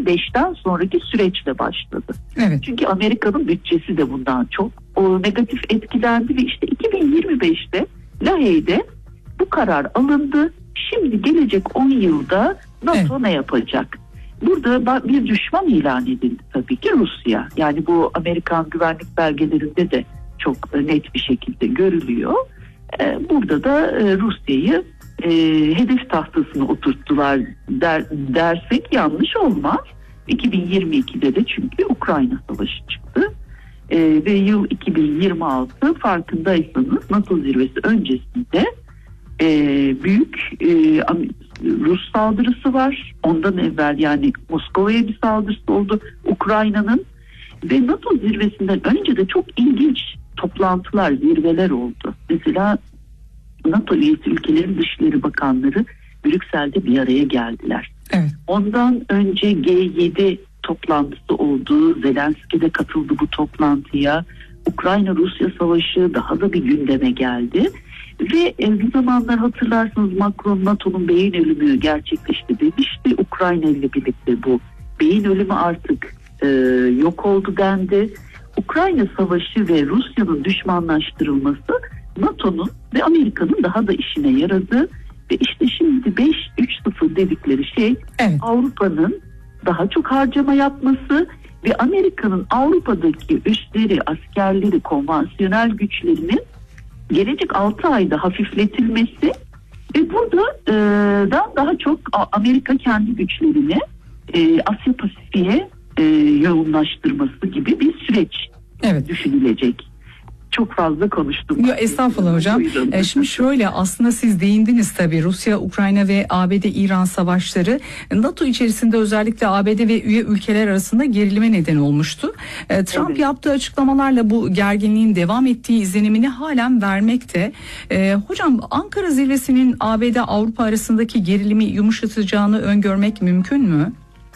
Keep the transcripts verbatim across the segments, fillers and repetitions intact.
yirmi beşten sonraki süreçle başladı. Evet. Çünkü Amerika'nın bütçesi de bundan çok o negatif etkilendi ve işte iki bin yirmi beşte Lahey'de bu karar alındı. Şimdi gelecek on yılda NATO evet. ne yapacak? Burada bir düşman ilan edildi tabii ki Rusya. Yani bu Amerikan güvenlik belgelerinde de çok net bir şekilde görülüyor. Burada da Rusya'yı hedef tahtasına oturttular der, dersek yanlış olmaz. iki bin yirmi ikide de çünkü Ukrayna Savaşı çıktı. Ve yıl iki bin yirmi altı farkındaysanız NATO zirvesi öncesinde büyük Rus saldırısı var. Ondan evvel yani Moskova'ya bir saldırısı oldu Ukrayna'nın ve NATO zirvesinden önce de çok ilginç toplantılar, zirveler oldu. Mesela NATO üyesi ülkelerin Dışişleri Bakanları Brüksel'de bir araya geldiler. Evet. Ondan önce G yedi toplantısı oldu. Zelenski de katıldı bu toplantıya. Ukrayna-Rusya savaşı daha da bir gündeme geldi. Ve e, bir zamanlar hatırlarsınız Macron NATO'nun beyin ölümü gerçekleşti demişti. Ukrayna ile birlikte bu beyin ölümü artık e, yok oldu dendi. Ukrayna savaşı ve Rusya'nın düşmanlaştırılması NATO'nun ve Amerika'nın daha da işine yaradı. Ve işte şimdi beş üç sıfır dedikleri şey evet. Avrupa'nın daha çok harcama yapması ve Amerika'nın Avrupa'daki üsleri, askerleri, konvansiyonel güçlerinin gelecek altı ayda hafifletilmesi ve burada e, daha, daha çok Amerika kendi güçlerini e, Asya Pasifik'e e, yoğunlaştırması gibi bir süreç evet. düşünülecek. Çok fazla konuştum. Yo, estağfurullah hocam. E, şimdi şöyle aslında siz değindiniz tabii Rusya, Ukrayna ve A B D-İran savaşları NATO içerisinde özellikle A B D ve üye ülkeler arasında gerilime neden olmuştu. E, Trump evet. yaptığı açıklamalarla bu gerginliğin devam ettiği izlenimini halen vermekte. E, hocam Ankara zirvesinin A B D-Avrupa arasındaki gerilimi yumuşatacağını öngörmek mümkün mü?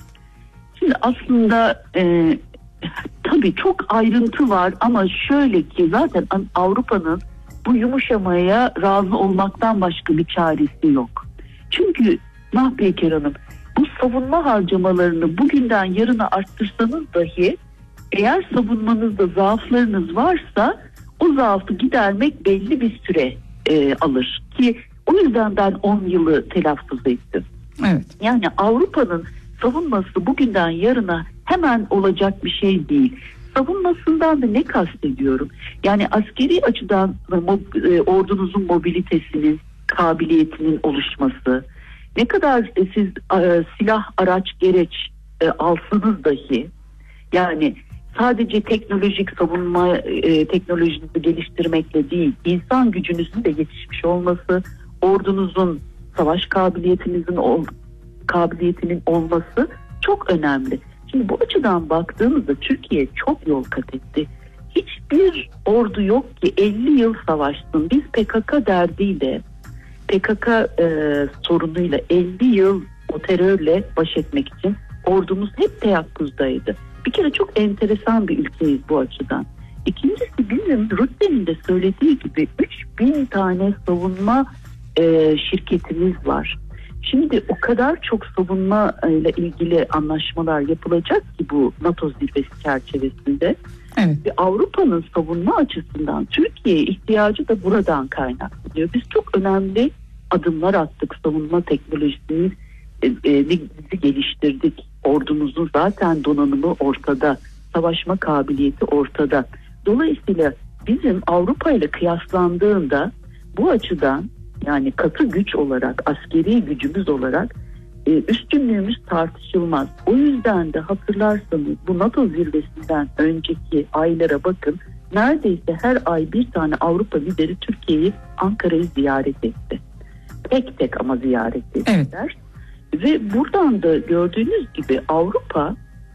Şimdi aslında e, tabii çok ayrıntı var ama şöyle ki zaten Avrupa'nın bu yumuşamaya razı olmaktan başka bir çaresi yok. Çünkü Mahpeyker Hanım bu savunma harcamalarını bugünden yarına arttırsanız dahi eğer savunmanızda zaaflarınız varsa o zaafı gidermek belli bir süre e, alır ki o yüzden ben on yılı telaffuz ettim. Evet. Yani Avrupa'nın savunması bugünden yarına hemen olacak bir şey değil. Savunmasından da ne kastediyorum? Yani askeri açıdan e, ordunuzun mobilitesinin, kabiliyetinin oluşması, ne kadar e, siz e, silah, araç, gereç e, alsanız dahi, yani sadece teknolojik savunma e, teknolojinizi geliştirmekle değil, insan gücünüzün de yetişmiş olması, ordunuzun savaş kabiliyetinizin ol, kabiliyetinin olması çok önemli. Şimdi bu açıdan baktığımızda Türkiye çok yol kat etti. Hiçbir ordu yok ki elli yıl savaşsın. Biz P K K derdiyle, P K K e, sorunuyla elli yıl o terörle baş etmek için ordumuz hep teyakkuzdaydı. Bir kere çok enteresan bir ülkeyiz bu açıdan. İkincisi bizim Rütte'nin de söylediği gibi üç bin tane savunma e, şirketimiz var. Şimdi o kadar çok savunma ile ilgili anlaşmalar yapılacak ki bu NATO zirvesi çerçevesinde. Evet. Ve Avrupa'nın savunma açısından Türkiye'ye ihtiyacı da buradan kaynaklanıyor. Biz çok önemli adımlar attık. Savunma teknolojisini e, e, geliştirdik. Ordumuzun zaten donanımı ortada. Savaşma kabiliyeti ortada. Dolayısıyla bizim Avrupa ile kıyaslandığında bu açıdan yani katı güç olarak, askeri gücümüz olarak e, üstünlüğümüz tartışılmaz. O yüzden de hatırlarsanız bu NATO zirvesinden önceki aylara bakın. Neredeyse her ay bir tane Avrupa lideri Türkiye'yi, Ankara'yı ziyaret etti. Tek tek ama ziyaret ettiler. Evet. Ve buradan da gördüğünüz gibi Avrupa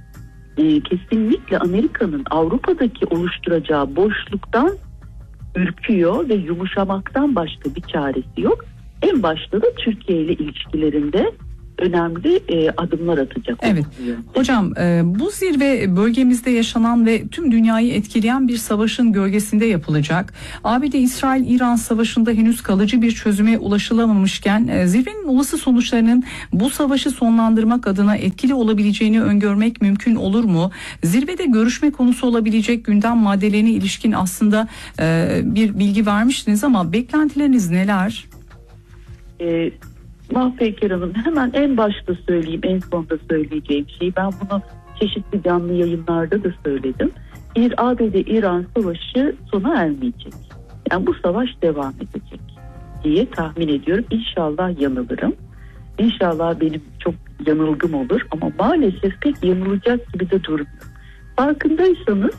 e, kesinlikle Amerika'nın Avrupa'daki oluşturacağı boşluktan ürküyor ve yumuşamaktan başka bir çaresi yok. En başta da Türkiye ile ilişkilerinde önemli e, adımlar atacak. Evet. Hocam e, bu zirve bölgemizde yaşanan ve tüm dünyayı etkileyen bir savaşın gölgesinde yapılacak. A B D-İsrail-İran savaşında henüz kalıcı bir çözüme ulaşılamamışken e, zirvenin olası sonuçlarının bu savaşı sonlandırmak adına etkili olabileceğini öngörmek mümkün olur mu? Zirvede görüşme konusu olabilecek gündem maddelerine ilişkin aslında e, bir bilgi vermiştiniz ama beklentileriniz neler? E, Mahpeker Hanım, hemen en başta söyleyeyim, en sonda söyleyeceğim şeyi. Ben bunu çeşitli canlı yayınlarda da söyledim. Bir A B D-İran savaşı sona ermeyecek. Yani bu savaş devam edecek diye tahmin ediyorum. İnşallah yanılırım. İnşallah benim çok yanılgım olur ama maalesef pek yanılacak gibi de durmuyor. Farkındaysanız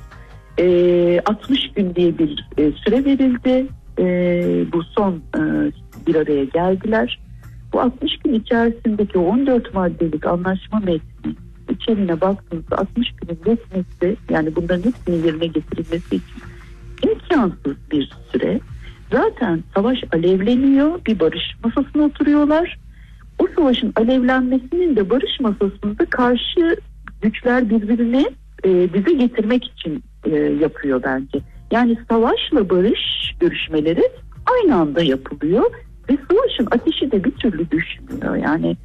e, altmış gün diye bir e, süre verildi. E, bu son e, bir araya geldiler. Bu altmış gün içerisindeki on dört maddelik anlaşma metni içeriğine baktığınızda altmış günün geçmesi, yani bunların hepsinin yerine getirilmesi için imkansız bir süre. Zaten savaş alevleniyor, bir barış masasına oturuyorlar. O savaşın alevlenmesinin de barış masasında karşı güçler birbirini e, bize getirmek için e, yapıyor bence. Yani savaşla barış görüşmeleri aynı anda yapılıyor ve savaşın ateşi de bir türlü düşmüyor. Yani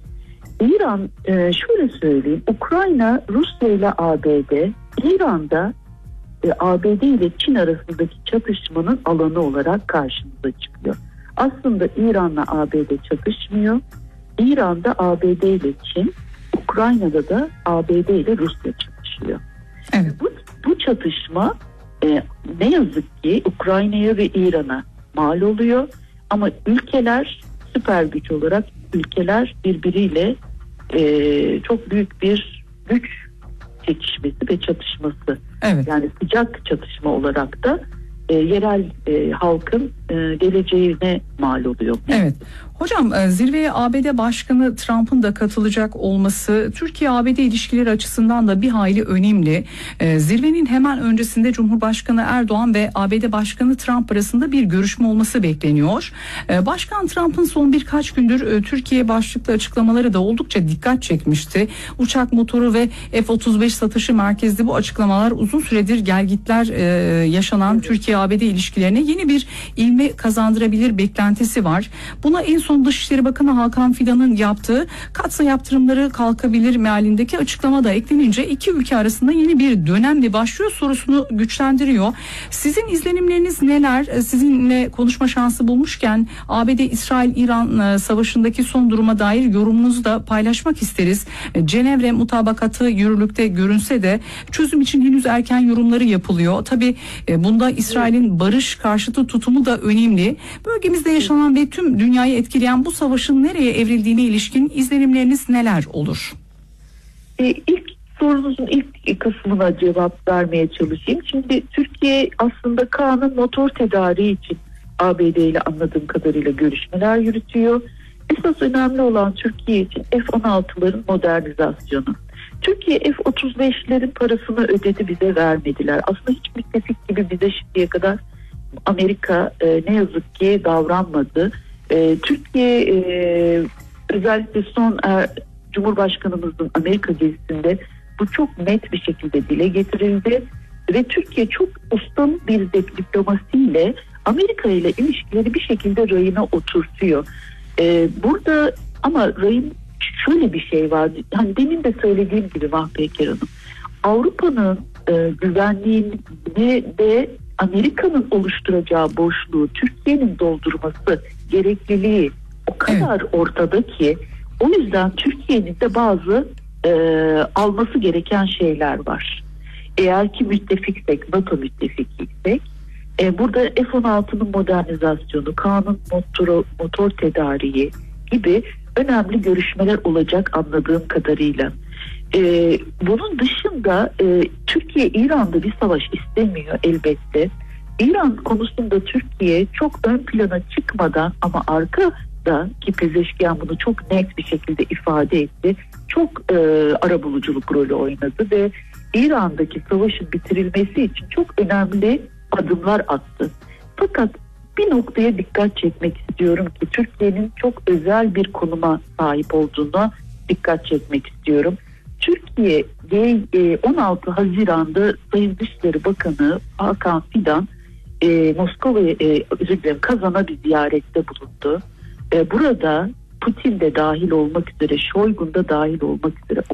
İran, e, şöyle söyleyeyim, Ukrayna, Rusya ile A B D, İran'da e, A B D ile Çin arasındaki çatışmanın alanı olarak karşımıza çıkıyor. Aslında İran'la A B D çatışmıyor. İran'da A B D ile Çin, Ukrayna'da da A B D ile Rusya çatışıyor. Evet. Bu, bu çatışma e, ne yazık ki Ukrayna'ya ve İran'a mal oluyor. Ama ülkeler, süper güç olarak ülkeler birbiriyle e, çok büyük bir güç çekişmesi ve çatışması. Evet. Yani sıcak çatışma olarak da e, yerel e, halkın e, geleceğine mal oluyor. Evet. Hocam zirveye A B D Başkanı Trump'ın da katılacak olması Türkiye-A B D ilişkileri açısından da bir hayli önemli. Zirvenin hemen öncesinde Cumhurbaşkanı Erdoğan ve A B D Başkanı Trump arasında bir görüşme olması bekleniyor. Başkan Trump'ın son birkaç gündür Türkiye başlıklı açıklamaları da oldukça dikkat çekmişti. Uçak motoru ve F otuz beş satışı merkezli bu açıklamalar uzun süredir gelgitler yaşanan Türkiye-A B D ilişkilerine yeni bir ivme kazandırabilir beklentisi var. Buna en son Dışişleri Bakanı Hakan Fidan'ın yaptığı katsa yaptırımları kalkabilir mealindeki açıklama da eklenince iki ülke arasında yeni bir dönem mi başlıyor sorusunu güçlendiriyor. Sizin izlenimleriniz neler? Sizinle konuşma şansı bulmuşken A B D-İsrail-İran savaşındaki son duruma dair yorumunuzu da paylaşmak isteriz. Cenevre mutabakatı yürürlükte görünse de çözüm için henüz erken yorumları yapılıyor. Tabii bunda İsrail'in barış karşıtı tutumu da önemli. Bölgemizde yaşanan ve tüm dünyayı etkileyen bu savaşın nereye evrildiğine ilişkin izlenimleriniz neler olur? Ee, ilk sorunuzun ilk kısmına cevap vermeye çalışayım. Şimdi Türkiye aslında Kaan'ın motor tedariği için A B D ile anladığım kadarıyla görüşmeler yürütüyor. Esas önemli olan Türkiye için F on altıların modernizasyonu. Türkiye F otuz beşlerin parasını ödedi, bize vermediler. Aslında hiç müttefik gibi bize şimdiye kadar Amerika e, ne yazık ki davranmadı. E, Türkiye e, özellikle son e, Cumhurbaşkanımızın Amerika gezisinde bu çok net bir şekilde dile getirildi ve Türkiye çok ustam bir diplomasiyle Amerika ile ilişkileri bir şekilde rayına oturtuyor. E, burada ama rayın şöyle bir şey var. Hani demin de söylediğim gibi Mahpeker Hanım, Avrupa'nın e, güvenliğini ve Amerika'nın oluşturacağı boşluğu Türkiye'nin doldurması gerekliliği o kadar evet. ortada ki, o yüzden Türkiye'nin de bazı e, alması gereken şeyler var. Eğer ki müttefiksek, NATO müttefikiysek, e, burada F on altının modernizasyonu, Kaan'ın motor, motor tedariği gibi önemli görüşmeler olacak anladığım kadarıyla. Ee, bunun dışında e, Türkiye İran'da bir savaş istemiyor elbette. İran konusunda Türkiye çok ön plana çıkmadan ama arkada ki Pezeşkiyan bunu çok net bir şekilde ifade etti. Çok e, arabuluculuk rolü oynadı ve İran'daki savaşın bitirilmesi için çok önemli adımlar attı. Fakat bir noktaya dikkat çekmek istiyorum ki Türkiye'nin çok özel bir konuma sahip olduğuna dikkat çekmek istiyorum. Türkiye on altı Haziran'da Sayın Dışişleri Bakanı Hakan Fidan e, Moskova, e, özür dilerim, Kazan'a bir ziyarette bulundu. E, burada Putin de dahil olmak üzere, Şoygun da dahil olmak üzere o